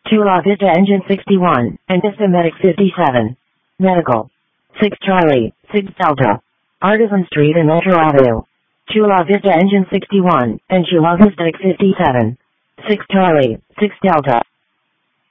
Chula Vista Engine 61, and Vista Medic 57. Medical. 6 Charlie, 6 Delta. Artisan Street and Metro Avenue. Chula Vista Engine 61, and Chula Vista 57. 6 Charlie, 6 Delta.